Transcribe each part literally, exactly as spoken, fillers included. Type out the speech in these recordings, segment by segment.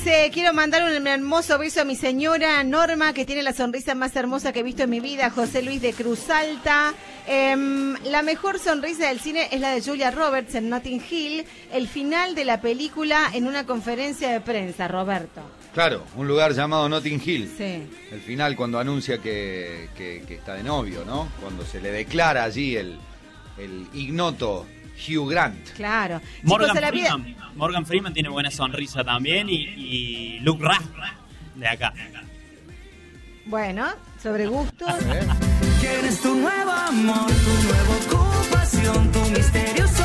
Dice, quiero mandar un hermoso beso a mi señora Norma, que tiene la sonrisa más hermosa que he visto en mi vida, José Luis de Cruz Alta. Eh, la mejor sonrisa del cine es la de Julia Roberts en Notting Hill, el final de la película en una conferencia de prensa, Roberto. Claro, un lugar llamado Notting Hill. Sí. El final cuando anuncia que, que, que está de novio, ¿no? Cuando se le declara allí el, el ignoto Hugh Grant. Claro. Morgan, Chicos, Freeman, vida... Morgan Freeman tiene buena sonrisa también y, y Luke Raff de acá. Bueno, sobre gustos. ¿Quieres tu nuevo amor, tu nueva ocupación, tu misterioso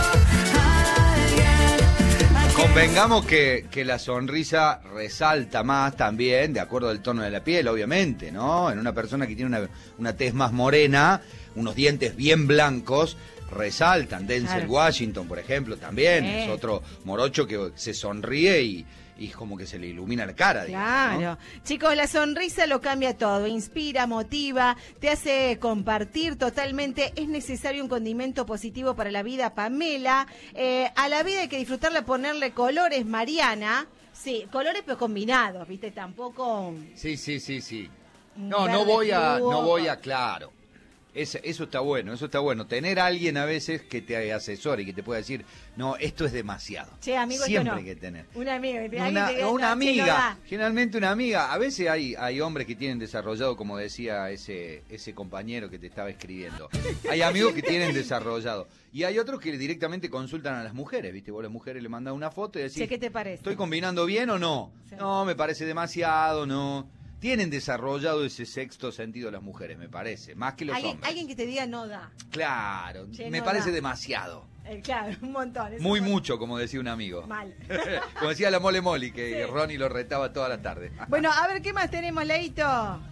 alguien? Convengamos que, que la sonrisa resalta más también, de acuerdo al tono de la piel, obviamente, ¿no? En una persona que tiene una, una tez más morena, unos dientes bien blancos, resaltan. Denzel Claro. Washington, por ejemplo, también. Sí. Es otro morocho que se sonríe y, y es como que se le ilumina la cara. Claro. Digamos, ¿no? Chicos, la sonrisa lo cambia todo. Inspira, motiva, te hace compartir totalmente. Es necesario un condimento positivo para la vida, Pamela. Eh, a la vida hay que disfrutarla, ponerle colores, Mariana. Sí, colores pero combinados, ¿viste? Tampoco... Sí, sí, sí, sí. un No, no verde voy a, fluo. no voy a, claro. Es, eso está bueno, eso está bueno. Tener a alguien a veces que te asesore y que te pueda decir, no, esto es demasiado. Che, amigo, Siempre esto no. hay que tener. Una amiga. alguien Una, te diga, una no, che, no amiga, da. generalmente una amiga. A veces hay, hay hombres que tienen desarrollado, como decía ese, ese compañero que te estaba escribiendo. Hay amigos que tienen desarrollado. Y hay otros que directamente consultan a las mujeres, ¿viste? Vos a las mujeres le mandás una foto y decís, Che, ¿qué te parece? ¿estoy combinando bien o no? Sí. No, me parece demasiado, no. Tienen desarrollado ese sexto sentido las mujeres, me parece, más que los ¿Alguien, hombres. alguien que te diga no da. Claro, Che, me no parece da. demasiado. Eh, claro, un montón. eso Muy es un- mucho, como decía un amigo. Mal. Como decía la Mole Moli, que Sí. Ronnie lo retaba toda la tarde. Bueno, a ver, ¿qué más tenemos, Leito?